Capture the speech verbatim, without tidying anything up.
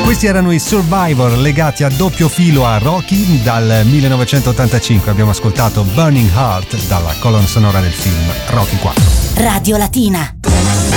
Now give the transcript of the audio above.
Questi erano i Survivor legati a doppio filo a Rocky. Dal millenovecentottantacinque abbiamo ascoltato Burning Heart dalla colonna sonora del film Rocky quattro. Radio Latina.